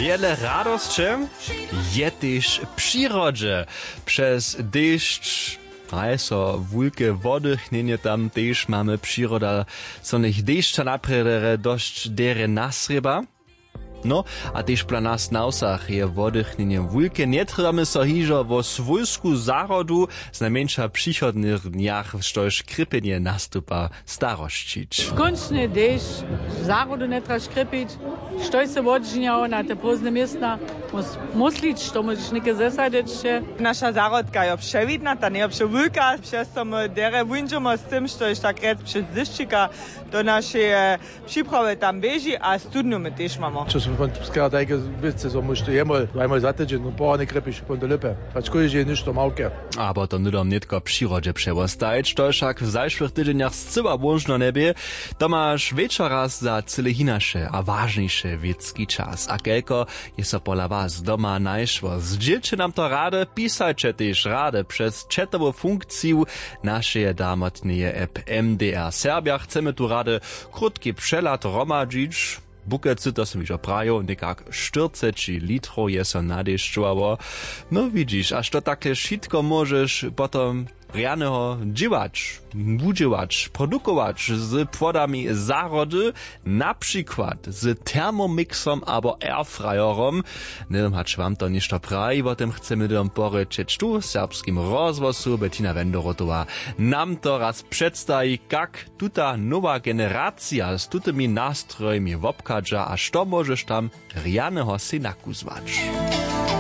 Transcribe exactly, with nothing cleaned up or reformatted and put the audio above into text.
Wiele radosće je też w przyrodzie. Przez deszcz, a so wulke wody chnienie tam też mamy przyroda, co nich deszcza napredere dość dere nasryba. No, a też dla nas na usach je wodych nie wulke. Nie trzebamy so hižo vo svojsku zarodu z najmniejsza przychodnych dniach, štož krypenie nastupa starościć. Končny deszcz, zarodu nie trzeba skrypić, štož se odžinjało na te pozne miesta, mus muslić, to musisz nike zesadzić się. Nasza zarodka je przewidna, ta nie je przewulka, przez to my dere wunžimo z tym, štož tak rec przez dyszczyka do naszej przyprawy tam bieži, a studnu my też mamy. Von Skradajke witzig, so musst du einmal, einmal satteln und ein paar nicht kreppisch von der Lippe. Das kann ich hier nicht am Auge. Aber to nudom nitko przyrodzie przewostajeć, to však w zajszłych tydzieniach zcyła można nebie, to masz wieczoraz za cyle hinasze, a ważniejsze wiecki czas. A kelko jest so pola was doma najszło. Zdzielcie nam to radę, pisajcie też radę przez czatową funkcję naszej damotnej app M D R Serbia. Chcemy tu radę krótki przelat romadzić. Bukeci to som ižo prajo, nekak štyridsať litrov je so nadešťovało. No widzisz, aż to takle šitko możesz potom rianeho dziewacz, budziewacz, produkować z płodami zarody, na przykład z thermomixom albo airfryerom. Nie wiem, hacz wam to ništo praji, o tym chcemy dom poryczeć tu, w serbskim rozwosu. Bettina Wendorotowa nam to raz przedstawi, jak tuta nowa generacja z tutymi nastrojmi wopkadża, a što możesz tam rianeho synaku zwać.